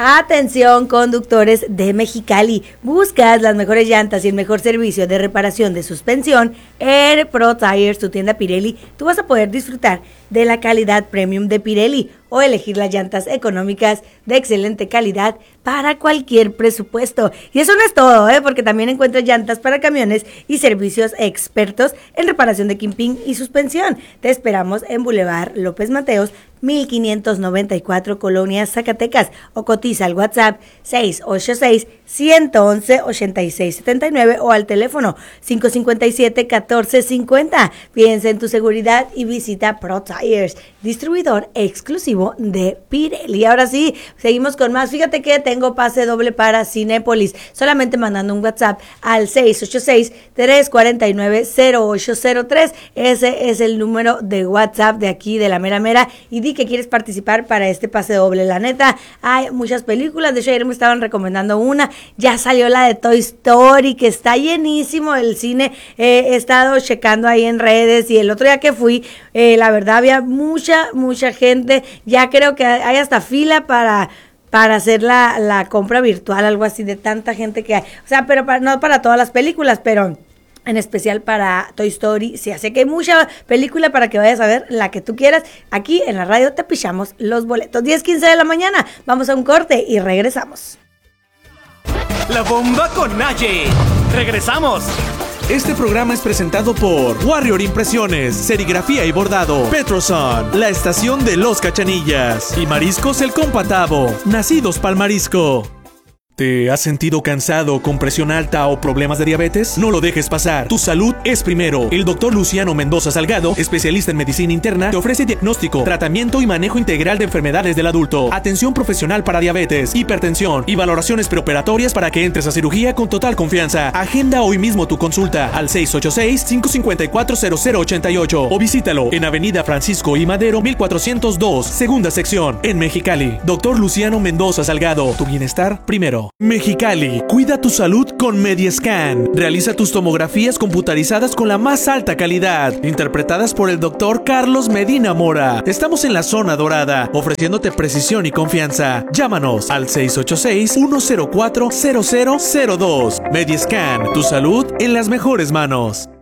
Atención, conductores de Mexicali. ¿Buscas las mejores llantas y el mejor servicio de reparación de suspensión? En Pro Tires, tu tienda Pirelli, tú vas a poder disfrutar de la calidad premium de Pirelli o elegir las llantas económicas de excelente calidad para cualquier presupuesto. Y eso no es todo, porque también encuentras llantas para camiones y servicios expertos en reparación de kimping y suspensión. Te esperamos en Boulevard López Mateos, 1594, Colonia Zacatecas, o cotiza al WhatsApp 686-111-8679 o al teléfono 557-1450. Piensa en tu seguridad y visita Pro Tires, distribuidor exclusivo de Pirelli. Ahora sí, seguimos con más. Fíjate que tengo pase doble para Cinépolis, solamente mandando un WhatsApp al 686-349-0803. Ese es el número de WhatsApp de aquí de la mera mera, y di que quieres participar para este pase doble. La neta, hay muchas películas. De hecho, ayer me estaban recomendando una. Ya salió la de Toy Story, que está llenísimo el cine. He estado checando ahí en redes, y el otro día que fui, la verdad había mucha gente. Ya creo que hay hasta fila para hacer la compra virtual, algo así, de tanta gente que hay. O sea, pero no para todas las películas, pero en especial para Toy Story. Sí, así que hay mucha película para que vayas a ver la que tú quieras. Aquí en la radio te pichamos los boletos. 10:15 de la mañana. Vamos a un corte y regresamos. La bomba con Naye. Regresamos. Este programa es presentado por Warrior Impresiones, Serigrafía y Bordado, Petroson, la estación de los Cachanillas y Mariscos El Compatavo, nacidos pa'l marisco. ¿Te has sentido cansado, con presión alta o problemas de diabetes? No lo dejes pasar. Tu salud es primero. El doctor Luciano Mendoza Salgado, especialista en medicina interna, te ofrece diagnóstico, tratamiento y manejo integral de enfermedades del adulto, atención profesional para diabetes, hipertensión y valoraciones preoperatorias para que entres a cirugía con total confianza. Agenda hoy mismo tu consulta al 686-554-0088 o visítalo en Avenida Francisco I. Madero, 1402, segunda sección, en Mexicali. Doctor Luciano Mendoza Salgado, tu bienestar primero. Mexicali, cuida tu salud con Mediascan. Realiza tus tomografías computarizadas con la más alta calidad, interpretadas por el doctor Carlos Medina Mora. Estamos en la zona dorada, ofreciéndote precisión y confianza. Llámanos al 686-104-0002. Mediascan, tu salud en las mejores manos.